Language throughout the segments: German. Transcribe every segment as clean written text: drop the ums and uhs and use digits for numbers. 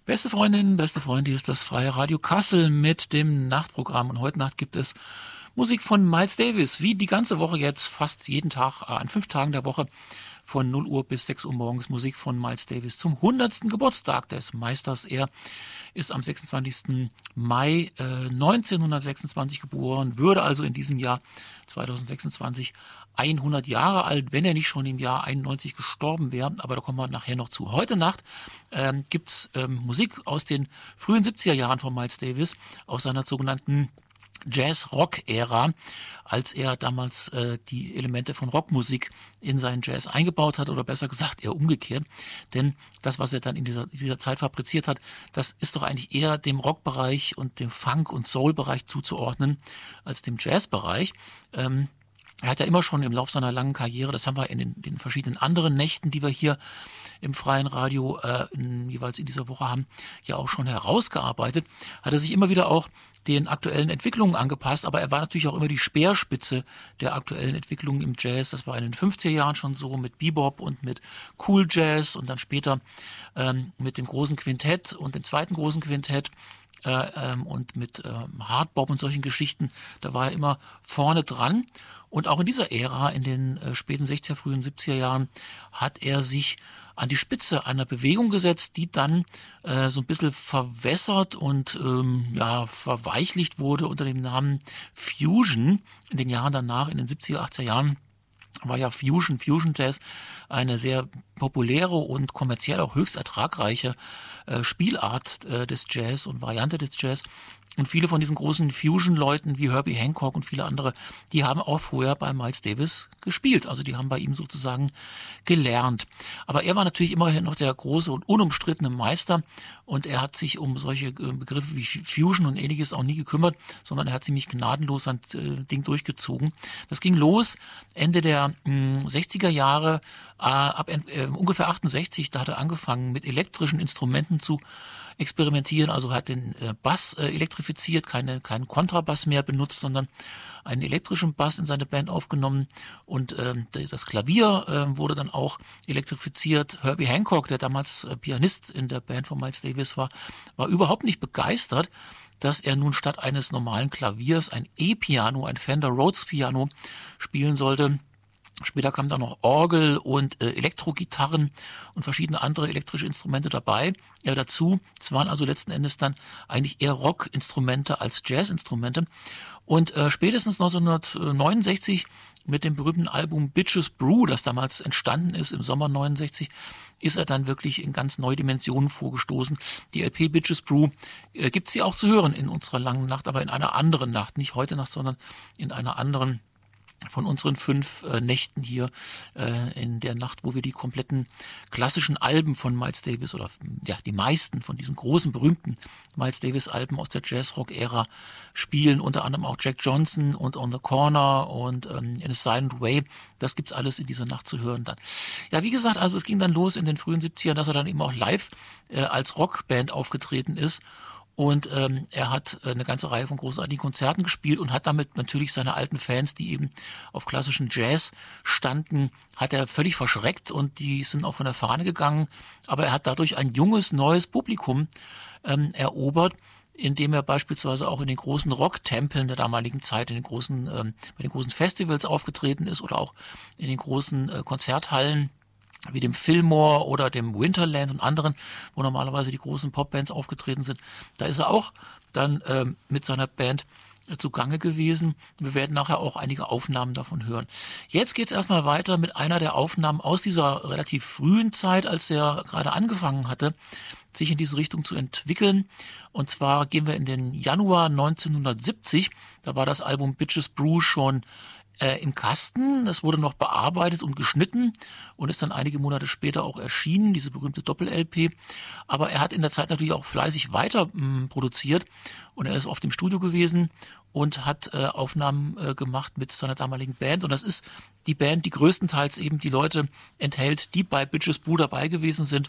Beste Freundinnen, beste Freunde, hier ist das Freie Radio Kassel mit dem Nachtprogramm. Und heute Nacht gibt es Musik von Miles Davis, wie die ganze Woche jetzt, fast jeden Tag, an 5 Tagen der Woche, von 0 Uhr bis 6 Uhr morgens Musik von Miles Davis zum 100. Geburtstag des Meisters. Er ist am 26. Mai 1926 geboren, würde also in diesem Jahr 2026 100 Jahre alt, wenn er nicht schon im Jahr 91 gestorben wäre, aber da kommen wir nachher noch zu. Heute Nacht gibt's Musik aus den frühen 70er Jahren von Miles Davis, aus seiner sogenannten Jazz-Rock-Ära, als er damals die Elemente von Rockmusik in seinen Jazz eingebaut hat, oder besser gesagt eher umgekehrt. Denn das, was er dann in dieser Zeit fabriziert hat, das ist doch eigentlich eher dem Rockbereich und dem Funk- und Soul-Bereich zuzuordnen als dem Jazz-Bereich. Er hat ja immer schon im Laufe seiner langen Karriere, das haben wir in den verschiedenen anderen Nächten, die wir hier im freien Radio jeweils in dieser Woche haben, ja auch schon herausgearbeitet, hat er sich immer wieder auch den aktuellen Entwicklungen angepasst, aber er war natürlich auch immer die Speerspitze der aktuellen Entwicklungen im Jazz. Das war in den 50er Jahren schon so mit Bebop und mit Cool Jazz und dann später mit dem großen Quintett und dem zweiten großen Quintett und mit Hardbop und solchen Geschichten. Da war er immer vorne dran. Und auch in dieser Ära, in den späten 60er, frühen 70er Jahren, hat er sich an die Spitze einer Bewegung gesetzt, die dann so ein bisschen verwässert und verweichlicht wurde unter dem Namen Fusion. In den Jahren danach, in den 70er, 80er Jahren, war ja Fusion Jazz eine sehr populäre und kommerziell auch höchst ertragreiche Spielart des Jazz und Variante des Jazz. Und viele von diesen großen Fusion-Leuten wie Herbie Hancock und viele andere, die haben auch vorher bei Miles Davis gespielt. Also die haben bei ihm sozusagen gelernt. Aber er war natürlich immerhin noch der große und unumstrittene Meister und er hat sich um solche Begriffe wie Fusion und ähnliches auch nie gekümmert, sondern er hat ziemlich gnadenlos sein Ding durchgezogen. Das ging los Ende der 60er Jahre, ab ungefähr 68, da hat er angefangen mit elektrischen Instrumenten zu experimentieren, also hat den Bass elektrifiziert, keinen Kontrabass mehr benutzt, sondern einen elektrischen Bass in seine Band aufgenommen und das Klavier wurde dann auch elektrifiziert. Herbie Hancock, der damals Pianist in der Band von Miles Davis war überhaupt nicht begeistert, dass er nun statt eines normalen Klaviers ein E-Piano, ein Fender Rhodes Piano spielen sollte. Später kamen dann noch Orgel und Elektrogitarren und verschiedene andere elektrische Instrumente dazu. Es waren also letzten Endes dann eigentlich eher Rockinstrumente als Jazzinstrumente. Und spätestens 1969 mit dem berühmten Album Bitches Brew, das damals entstanden ist im Sommer 69, ist er dann wirklich in ganz neue Dimensionen vorgestoßen. Die LP Bitches Brew gibt's hier auch zu hören in unserer langen Nacht, aber in einer anderen Nacht, nicht heute Nacht, sondern in einer anderen von unseren 5 Nächten hier in der Nacht, wo wir die kompletten klassischen Alben von Miles Davis oder ja die meisten von diesen großen, berühmten Miles Davis Alben aus der Jazz-Rock-Ära spielen, unter anderem auch Jack Johnson und On the Corner und In a Silent Way. Das gibt's alles in dieser Nacht zu hören dann. Ja, wie gesagt, also es ging dann los in den frühen 70ern, dass er dann eben auch live als Rockband aufgetreten ist. Und er hat eine ganze Reihe von großartigen Konzerten gespielt und hat damit natürlich seine alten Fans, die eben auf klassischen Jazz standen, hat er völlig verschreckt und die sind auch von der Fahne gegangen. Aber er hat dadurch ein junges, neues Publikum erobert, indem er beispielsweise auch in den großen Rocktempeln der damaligen Zeit, bei den großen Festivals aufgetreten ist oder auch in den großen Konzerthallen wie dem Fillmore oder dem Winterland und anderen, wo normalerweise die großen Popbands aufgetreten sind. Da ist er auch dann mit seiner Band zugange gewesen. Wir werden nachher auch einige Aufnahmen davon hören. Jetzt geht's erstmal weiter mit einer der Aufnahmen aus dieser relativ frühen Zeit, als er gerade angefangen hatte, sich in diese Richtung zu entwickeln. Und zwar gehen wir in den Januar 1970. Da war das Album Bitches Brew schon im Kasten. Das wurde noch bearbeitet und geschnitten und ist dann einige Monate später auch erschienen, diese berühmte Doppel-LP. Aber er hat in der Zeit natürlich auch fleißig weiter produziert und er ist oft im Studio gewesen und hat Aufnahmen gemacht mit seiner damaligen Band. Und das ist die Band, die größtenteils eben die Leute enthält, die bei Bitches Brew dabei gewesen sind.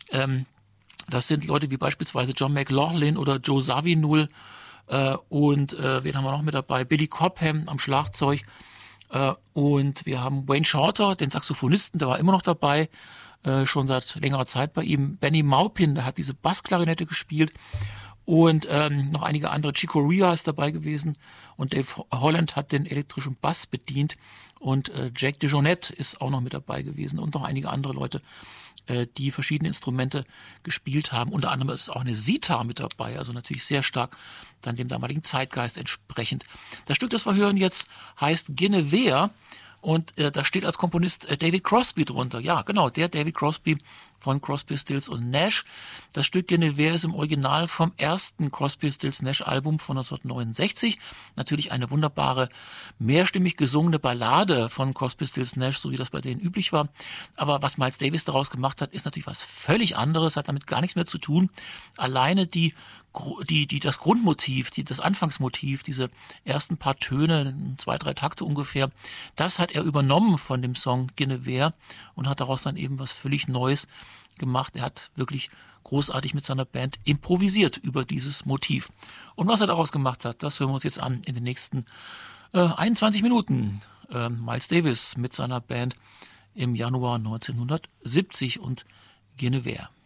Das sind Leute wie beispielsweise John McLaughlin oder Joe Zawinul und wen haben wir noch mit dabei? Billy Cobham am Schlagzeug und wir haben Wayne Shorter, den Saxophonisten, der war immer noch dabei schon seit längerer Zeit bei ihm. Benny Maupin, der hat diese Bassklarinette gespielt. Und noch einige andere. Chico Rea ist dabei gewesen und Dave Holland hat den elektrischen Bass bedient und Jake DeJohnette ist auch noch mit dabei gewesen und noch einige andere Leute, die verschiedene Instrumente gespielt haben. Unter anderem ist auch eine Sitar mit dabei, also natürlich sehr stark dann dem damaligen Zeitgeist entsprechend. Das Stück, das wir hören jetzt, heißt Guinevere. Und da steht als Komponist David Crosby drunter. Ja, genau, der David Crosby von Crosby, Stills und Nash. Das Stück Guinevere ist im Original vom ersten Crosby, Stills, Nash Album von 1969. Natürlich eine wunderbare, mehrstimmig gesungene Ballade von Crosby, Stills, Nash, so wie das bei denen üblich war. Aber was Miles Davis daraus gemacht hat, ist natürlich was völlig anderes, hat damit gar nichts mehr zu tun. Alleine das Grundmotiv, das Anfangsmotiv, diese ersten paar Töne, 2, 3 Takte ungefähr, das hat er übernommen von dem Song Guinevere und hat daraus dann eben was völlig Neues gemacht. Er hat wirklich großartig mit seiner Band improvisiert über dieses Motiv. Und was er daraus gemacht hat, das hören wir uns jetzt an in den nächsten 21 Minuten. Miles Davis mit seiner Band im Januar 1970 und Guinevere.